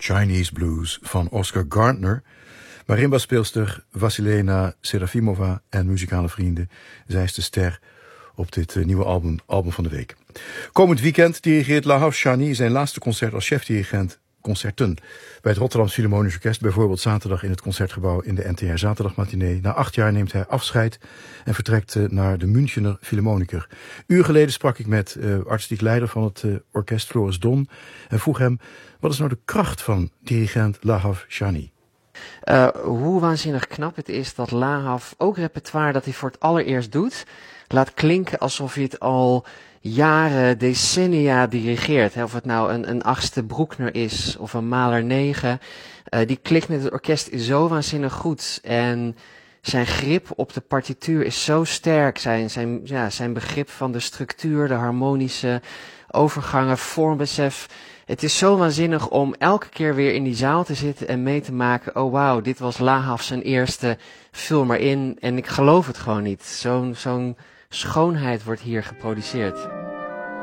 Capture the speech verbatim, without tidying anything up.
Chinese Blues van Oscar Gardner. Marimba-speelster Vasilena Serafimova en muzikale vrienden. Zij is de ster op dit uh, nieuwe album, album van de week. Komend weekend dirigeert Lahav Shani zijn laatste concert als chefdirigent concerten. Bij het Rotterdams Philharmonisch Orkest, bijvoorbeeld zaterdag in het Concertgebouw in de N T R Zaterdagmatinee. Na acht jaar neemt hij afscheid en vertrekt uh, naar de Münchener Philharmoniker. Uur geleden sprak ik met uh, artistiek leider van het uh, orkest Floris Don en vroeg hem, wat is nou de kracht van dirigent Lahav Shani? Uh, hoe waanzinnig knap het is dat Lahav ook repertoire dat hij voor het allereerst doet, laat klinken alsof hij het al jaren, decennia dirigeert. Hè? Of het nou een, een achtste Bruckner is of een Mahler negen. Uh, die klikt met het orkest is zo waanzinnig goed. En zijn grip op de partituur is zo sterk. Zijn, zijn, ja, zijn begrip van de structuur, de harmonische overgangen, vormbesef. Het is zo waanzinnig om elke keer weer in die zaal te zitten en mee te maken. Oh wauw, dit was Lahav zijn eerste, vul maar in. En ik geloof het gewoon niet. Zo'n, zo'n schoonheid wordt hier geproduceerd.